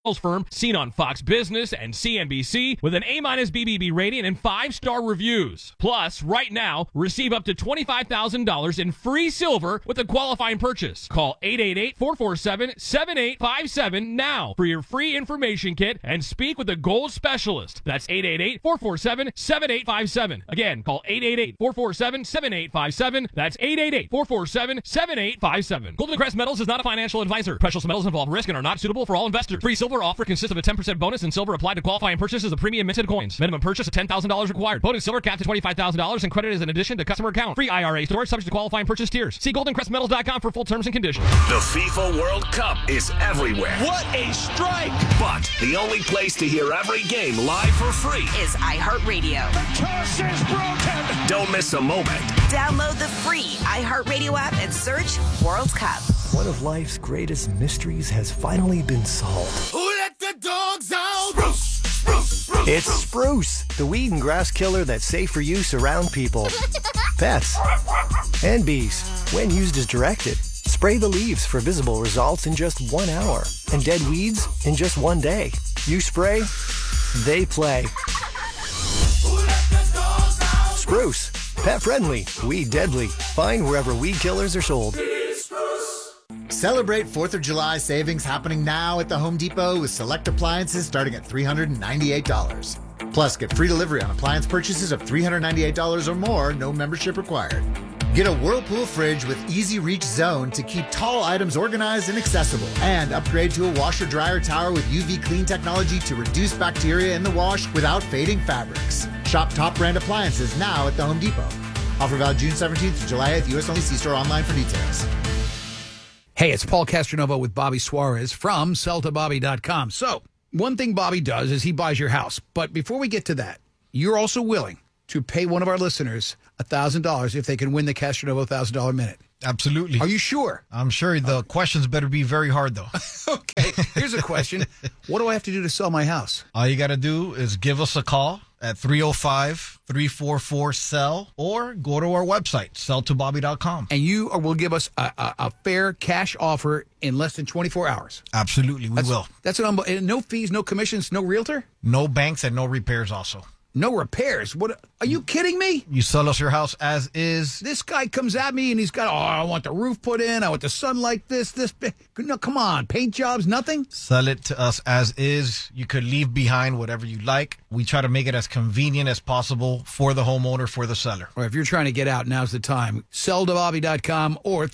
firm seen on Fox Business and CNBC with an A-minus BBB rating and 5-star reviews. Plus, right now, receive up to $25,000 in free silver with a qualifying purchase. Call 888-447-7857 now for your free information kit and speak with a gold specialist. That's 888-447-7857. Again, call 888-447-7857. That's 888-447-7857. Golden Crest Metals is not a financial advisor. Precious metals involve risk and are not suitable for all investors. Free silver offer consists of a 10% bonus in silver applied to qualifying purchases of premium minted coins. Minimum purchase of $10,000 required. Bonus silver capped to $25,000 and credit is in addition to customer account. Free IRA storage subject to qualifying purchase tiers. See goldencrestmetals.com for full terms and conditions. The FIFA World Cup is everywhere. What a strike! But the only place to hear every game live for free is iHeartRadio. The curse is broken! Don't miss a moment. Download the free iHeartRadio app and search World Cup. One of life's greatest mysteries has finally been solved. Who let the dogs out? It's Spruce, the weed and grass killer that's safe for use around people, pets, and bees. When used as directed, spray the leaves for visible results in just 1 hour and dead weeds in just 1 day. You spray, they play. Spruce, pet friendly, weed deadly. Find wherever weed killers are sold. Celebrate 4th of July savings happening now at the Home Depot with select appliances starting at $398. Plus, get free delivery on appliance purchases of $398 or more, no membership required. Get a Whirlpool fridge with Easy Reach Zone to keep tall items organized and accessible. And upgrade to a washer-dryer tower with UV clean technology to reduce bacteria in the wash without fading fabrics. Shop top brand appliances now at the Home Depot. Offer valid June 17th to July 8th. U.S. only. See store online for details. Hey, it's Paul Castronova with Bobby Suarez from SellToBobby.com. So, one thing Bobby does is he buys your house. But before we get to that, you're also willing to pay one of our listeners $1,000 if they can win the Castronova $1,000 minute. Absolutely. Are you sure? I'm sure. The questions better be very hard, though. Okay, here's a question. What do I have to do to sell my house? All you got to do is give us a call at 305-344-SELL or go to our website, selltobobby.com. And you will give us a fair cash offer in less than 24 hours. Absolutely, we will. That's an no fees, no commissions, no realtor? No banks and no repairs also. No repairs? What? Are you kidding me? You sell us your house as is. This guy comes at me and he's got, I want the roof put in. I want the sun like this. No, come on. Paint jobs, nothing? Sell it to us as is. You could leave behind whatever you like. We try to make it as convenient as possible for the homeowner, for the seller. Or if you're trying to get out, now's the time. SellToBobby.com or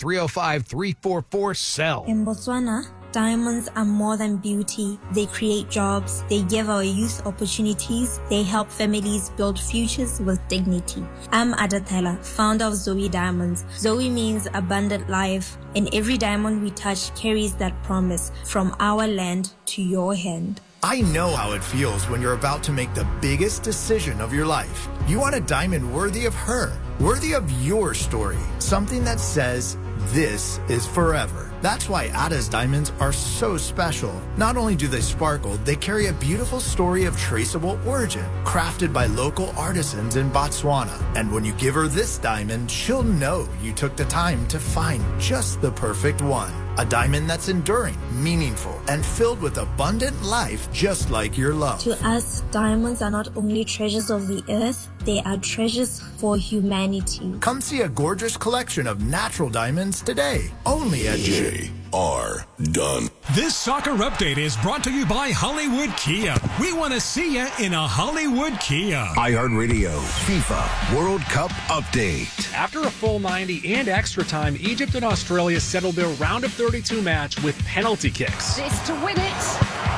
305-344-SELL. In Botswana, diamonds are more than beauty. They create jobs. They give our youth opportunities. They help families build futures with dignity. I'm Adatella, founder of Zoe Diamonds. Zoe means abundant life, and every diamond we touch carries that promise from our land to your hand. I know how it feels when you're about to make the biggest decision of your life. You want a diamond worthy of her, worthy of your story, something that says, this is forever. That's why Ada's diamonds are so special. Not only do they sparkle, they carry a beautiful story of traceable origin, crafted by local artisans in Botswana. And when you give her this diamond, she'll know you took the time to find just the perfect one. A diamond that's enduring, meaningful, and filled with abundant life, just like your love. To us, diamonds are not only treasures of the earth, they are treasures for humanity. Come see a gorgeous collection of natural diamonds today, only at Are done. This soccer update is brought to you by Hollywood Kia. We want to see you in a Hollywood Kia. iHeartRadio FIFA World Cup update. After a full 90 and extra time, Egypt and Australia settled their round of 32 match with penalty kicks. This to win it.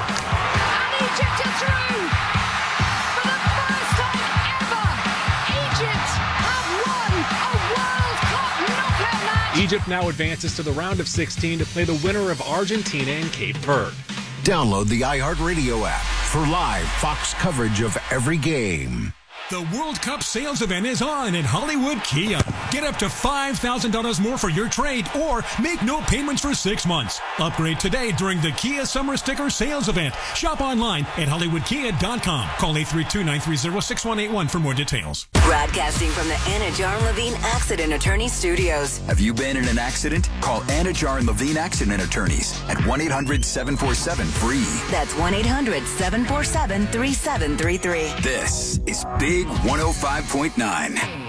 And Egypt are through. For the first time ever, Egypt have won a World Cup knockout match. Egypt now advances to the round of 16 to play the winner of Argentina and Cape Verde. Download the iHeartRadio app for live Fox coverage of every game. The World Cup sales event is on at Hollywood Kia. Get up to $5,000 more for your trade or make no payments for 6 months. Upgrade today during the Kia Summer Sticker Sales Event. Shop online at HollywoodKia.com. Call 832-930-6181 for more details. Broadcasting from the Anna Jar and Levine Accident Attorney Studios. Have you been in an accident? Call Anna Jar and Levine Accident Attorneys at 1-800-747-FREE. That's 1-800-747-3733. This is Big 105.9.